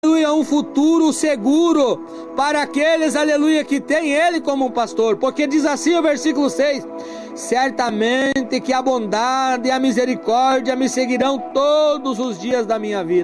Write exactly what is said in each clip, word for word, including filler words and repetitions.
aleluia, um futuro seguro para aqueles, aleluia, que tem Ele como um pastor, porque diz assim o versículo seis: certamente que a bondade e a misericórdia me seguirão todos os dias da minha vida.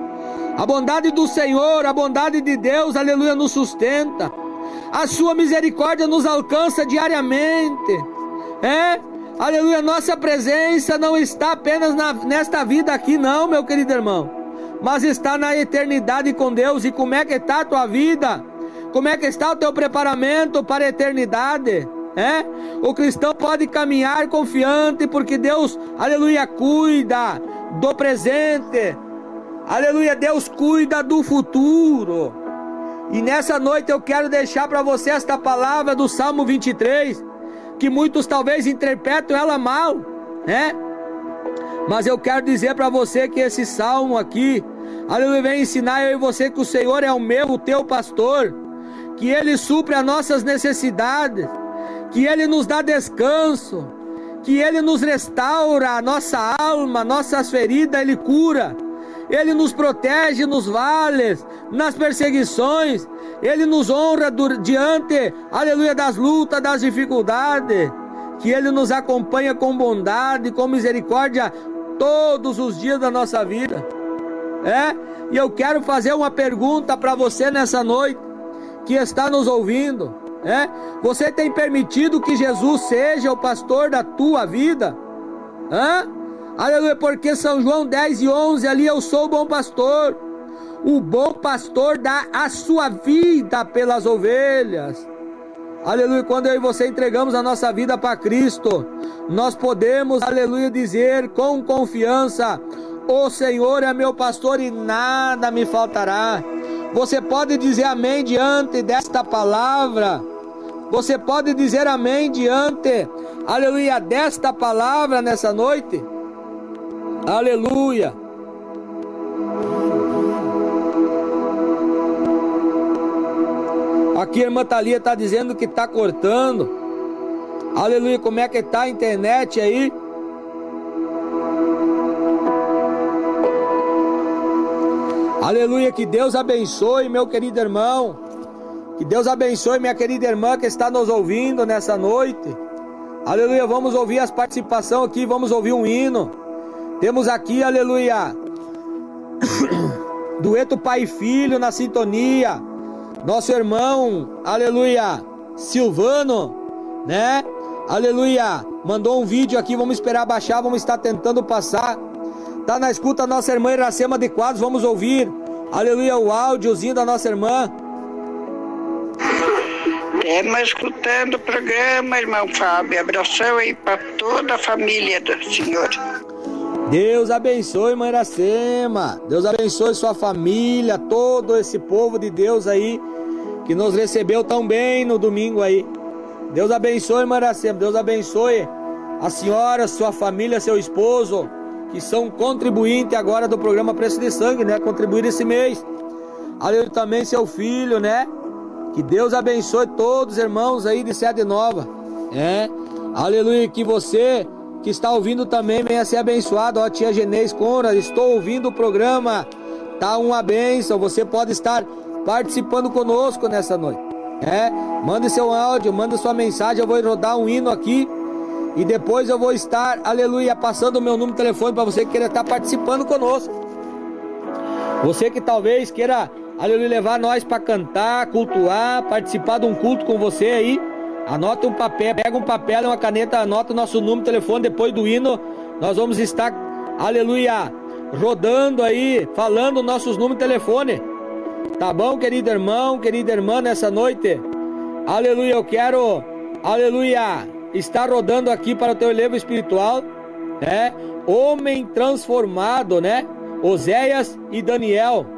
A bondade do Senhor, a bondade de Deus, aleluia, nos sustenta. A sua misericórdia nos alcança diariamente. É, aleluia, nossa presença não está apenas na, nesta vida aqui não, meu querido irmão, mas está na eternidade com Deus. E como é que está a tua vida? Como é que está o teu preparamento para a eternidade? É? O cristão pode caminhar confiante, porque Deus, aleluia, cuida do presente. Aleluia, Deus cuida do futuro. E nessa noite eu quero deixar para você esta palavra do Salmo vinte e três, que muitos talvez interpretam ela mal, né? Mas eu quero dizer para você que esse salmo aqui, aleluia, vem ensinar eu e você que o Senhor é o meu, o teu pastor, que Ele supre as nossas necessidades, que Ele nos dá descanso, que Ele nos restaura a nossa alma, nossas feridas Ele cura, Ele nos protege nos vales, nas perseguições, Ele nos honra diante, aleluia, das lutas, das dificuldades, que Ele nos acompanha com bondade, com misericórdia, todos os dias da nossa vida. É? E eu quero fazer uma pergunta para você nessa noite, que está nos ouvindo. É? Você tem permitido que Jesus seja o pastor da tua vida? Hã? Aleluia, porque São João dez e onze, ali, eu sou o bom pastor. O bom pastor dá a sua vida pelas ovelhas. Aleluia, quando eu e você entregamos a nossa vida para Cristo, nós podemos, aleluia, dizer com confiança: o Senhor é meu pastor e nada me faltará. Você pode dizer amém diante desta palavra? Você pode dizer amém diante, aleluia, desta palavra nessa noite? Aleluia. Aqui a irmã Thalia está dizendo que está cortando. Aleluia, como é que está a internet aí? Aleluia, que Deus abençoe, meu querido irmão. Que Deus abençoe, minha querida irmã que está nos ouvindo nessa noite. Aleluia, vamos ouvir as participações aqui, vamos ouvir um hino. Temos aqui, aleluia, dueto pai e filho na sintonia. Nosso irmão, aleluia, Silvano, né? Aleluia, mandou um vídeo aqui, vamos esperar baixar, vamos estar tentando passar. Tá na escuta a nossa irmã Iracema de Quadros, vamos ouvir, aleluia, o áudiozinho da nossa irmã. Estamos escutando o programa, irmão Fábio. Abração aí para toda a família do Senhor. Deus abençoe, irmã Iracema. Deus abençoe sua família, todo esse povo de Deus aí, que nos recebeu tão bem no domingo aí. Deus abençoe, irmã Iracema. Deus abençoe a senhora, sua família, seu esposo, que são contribuintes agora do programa Preço de Sangue, né? Contribuir esse mês. Aleluia, também seu filho, né? Que Deus abençoe todos os irmãos aí de Sede Nova. É? Aleluia, que você que está ouvindo também venha ser abençoado. Ó, tia Genês Conra, estou ouvindo o programa, tá uma bênção. Você pode estar participando conosco nessa noite. É? Mande seu áudio, manda sua mensagem. Eu vou rodar um hino aqui e depois eu vou estar, aleluia, passando o meu número de telefone para você que queira estar participando conosco. Você que talvez queira, aleluia, levar nós para cantar, cultuar, participar de um culto com você aí, anota um papel, pega um papel e uma caneta, anota o nosso número de telefone. Depois do hino nós vamos estar, aleluia, rodando aí, falando nossos números de telefone. Tá bom, querido irmão, querida irmã, nessa noite? Aleluia, eu quero, aleluia, estar rodando aqui para o teu elevo espiritual, né? Homem transformado, né? Oséias e Daniel.